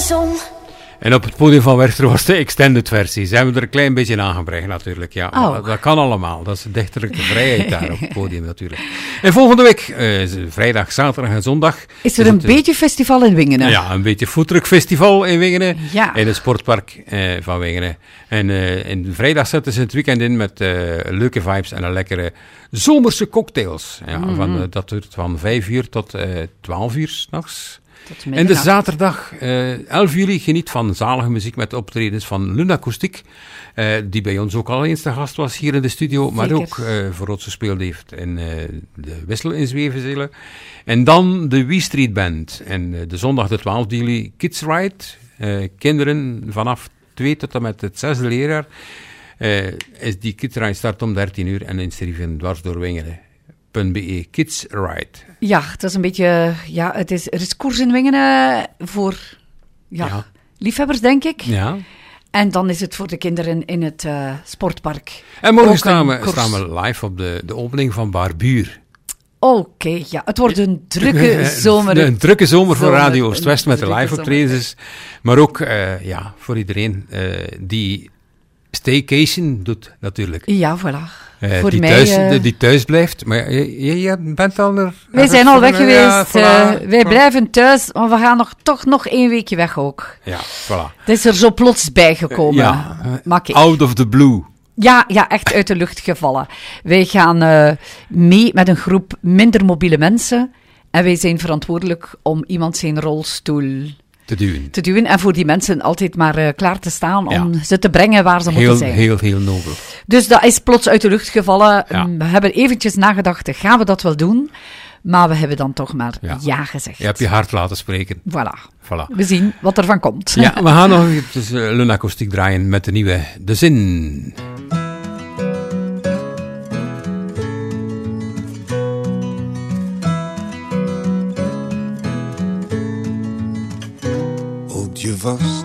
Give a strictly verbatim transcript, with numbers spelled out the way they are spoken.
zon. En op het podium van Werchter was de extended versie. Ze hebben er een klein beetje aangebracht natuurlijk. Ja, Oh. dat, dat kan allemaal. Dat is de dichterlijke vrijheid daar op het podium natuurlijk. En volgende week, eh, vrijdag, zaterdag en zondag... Is er een het, beetje festival in Wingenen? Ja, een beetje foodtruckfestival in Wingenen. Ja. In het sportpark eh, van Wingenen. En uh, in vrijdag zetten ze het weekend in met uh, leuke vibes en een lekkere zomerse cocktails. Ja, mm-hmm. van, uh, dat duurt van vijf uur tot uh, twaalf uur 's nachts. En de zaterdag, uh, elf juli, geniet van zalige muziek met optredens van Luna Acoustiek, uh, die bij ons ook al eens de gast was hier in de studio, Zeker. maar ook uh, voor ons gespeeld heeft in uh, de Wissel in Zwevenzelen. En dan de Wee Street Band. En uh, de zondag de twaalfde juli Kids Ride, uh, kinderen vanaf twee tot en met het zesde leerjaar. Uh, is die Kids Ride start om dertien uur en inschrijven dwars door Wingenen. .be, Kids Ride. Ja, het is een beetje... Ja, het is, er is koers in Wingenen voor ja, ja. liefhebbers, denk ik. Ja. En dan is het voor de kinderen in het uh, sportpark. En morgen staan we, staan we live op de, de opening van Barbuur. Oké, okay, ja. Het wordt een drukke zomer. Een drukke zomer voor zomer, Radio Oost-West met de live optredens. Maar ook uh, ja, voor iedereen uh, die staycation doet, natuurlijk. Ja, voilà. Uh, voor die, mij, thuis, uh... die thuis blijft. Maar je, je, je bent al er... Wij zijn al weg uh, geweest. Ja, voilà, uh, wij voilà. blijven thuis, maar we gaan nog, toch nog één weekje weg ook. Ja, voilà. Het is er zo plots bijgekomen. Uh, ja, uh, out of the blue. Ja, ja, echt uit de lucht gevallen. Wij gaan uh, mee met een groep minder mobiele mensen. En wij zijn verantwoordelijk om iemand zijn rolstoel... Te duwen. te duwen. En voor die mensen altijd maar uh, klaar te staan om ja. ze te brengen waar ze heel, moeten zijn. Heel, heel nobel. Dus dat is plots uit de lucht gevallen. Ja. We hebben eventjes nagedacht, gaan we dat wel doen? Maar we hebben dan toch maar ja, ja gezegd. Je hebt je hart laten spreken. Voilà. voilà. We zien wat er van komt. Ja, we gaan nog dus, uh, Luna Acoustiek draaien met de nieuwe De Zin. Je vast